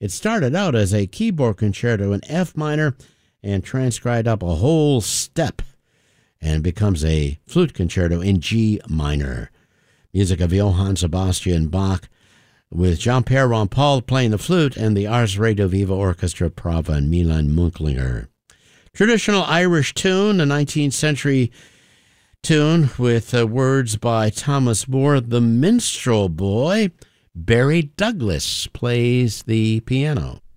It started out as a keyboard concerto in F minor and transcribed up a whole step and becomes a flute concerto in G minor. Music of Johann Sebastian Bach, with Jean-Pierre Rampal playing the flute and the Ars Radio Viva Orchestra Prava and Milan Munklinger. Traditional Irish tune, a 19th century tune with words by Thomas Moore. The minstrel boy, Barry Douglas, plays the piano.